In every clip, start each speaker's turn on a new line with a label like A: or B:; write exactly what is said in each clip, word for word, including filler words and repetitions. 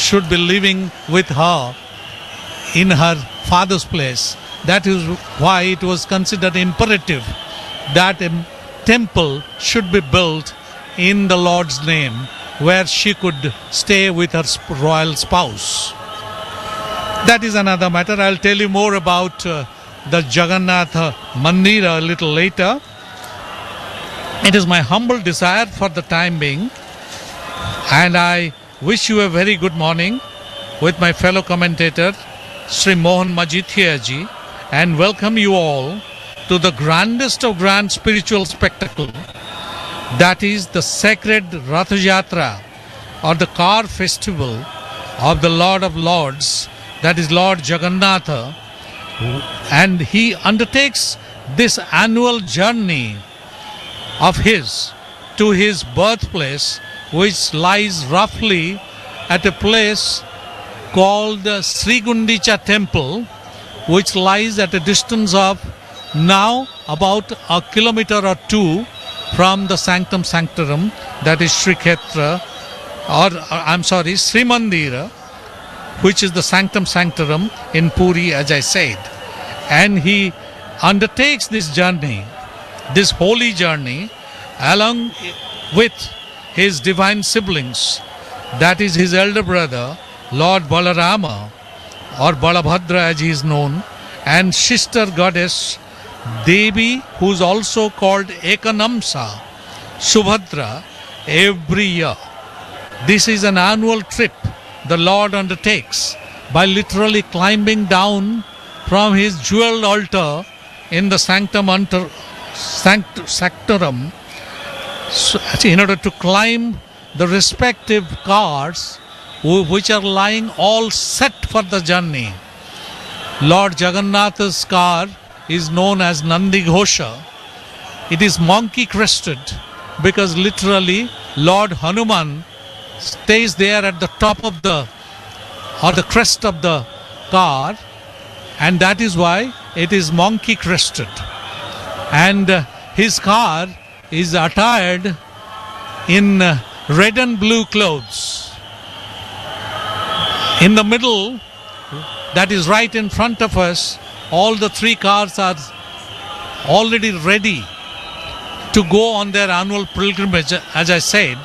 A: should be living with her in her father's place. That is why it was considered imperative that a temple should be built in the Lord's name, where she could stay with her royal spouse. That is another matter. I'll tell you more about uh, the Jagannatha Mandira a little later. It is my humble desire for the time being, and I wish you a very good morning with my fellow commentator Sri Mohan Majithia ji, and welcome you all to the grandest of grand spiritual spectacle, that is the sacred Rath Yatra, or the car festival of the Lord of Lords, that is Lord Jagannatha. And he undertakes this annual journey of his to his birthplace, which lies roughly at a place called Sri Gundicha Temple, which lies at a distance of now about a kilometer or two from the Sanctum Sanctorum, that is Sri Khetra, or uh, I'm sorry, Sri Mandira, which is the Sanctum Sanctorum in Puri, as I said. And he undertakes this journey, this holy journey, along with his divine siblings, that is his elder brother, Lord Balarama, or Balabhadra as he is known, and sister goddess Devi, who is also called Ekanamsa, Subhadra, every year. This is an annual trip the Lord undertakes by literally climbing down from his jeweled altar in the Sanctum Unter, Sanct, Sanctorum in order to climb the respective cars which are lying all set for the journey. Lord Jagannatha's car is known as Nandi Ghosha. It is monkey crested because literally Lord Hanuman stays there at the top of the or the crest of the car, and that is why it is monkey crested. And uh, his car is attired in uh, red and blue clothes. In the middle, that is right in front of us, all the three cars are already ready to go on their annual pilgrimage, as I said,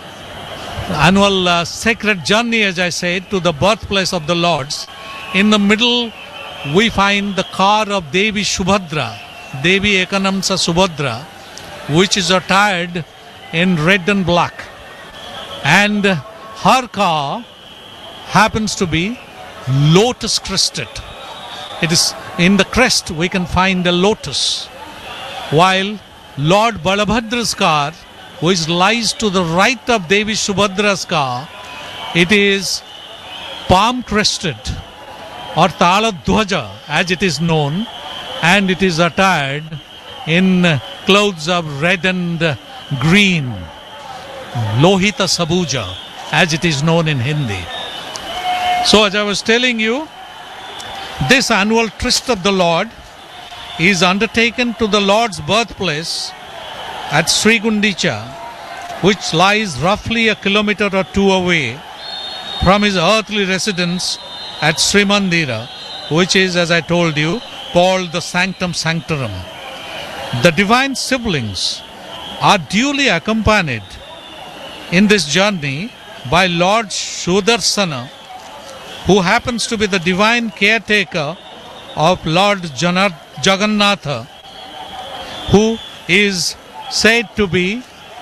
A: annual uh, sacred journey, as I said, to the birthplace of the Lords. In the middle, we find the car of Devi Subhadra, Devi Ekanamsa Subhadra, which is attired in red and black. And her car happens to be lotus crested. It is in the crest we can find a lotus, while Lord Balabhadra's car, which lies to the right of Devi Subhadra's car, it is palm crested, or Tala Dhwaja as it is known, and it is attired in clothes of red and green, Lohita Sabuja as it is known in Hindi. So as I was telling you, this annual tryst of the Lord is undertaken to the Lord's birthplace at Sri Gundicha, which lies roughly a kilometer or two away from his earthly residence at Sri Mandira, which is, as I told you, called the Sanctum Sanctorum. The divine siblings are duly accompanied in this journey by Lord Sudarsana, who happens to be the divine caretaker of Lord Jagannatha, who is said to be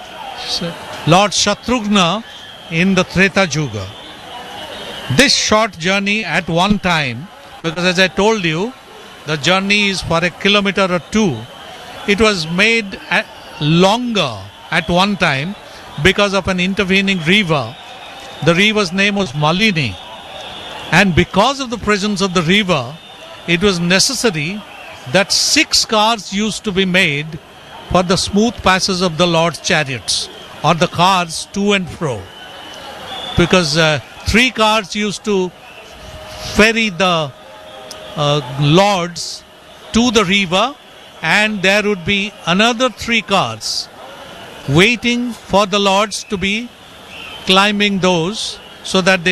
A: Lord Shatrughna in the Treta Yuga. This short journey at one time, because as I told you, the journey is for a kilometer or two, it was made longer at one time because of an intervening river. The river's name was Malini, and because of the presence of the river, it was necessary that six cars used to be made for the smooth passage of the Lord's chariots, or the cars to and fro, because uh, three cars used to ferry the uh, Lords to the river, and there would be another three cars waiting for the Lords to be climbing those so that they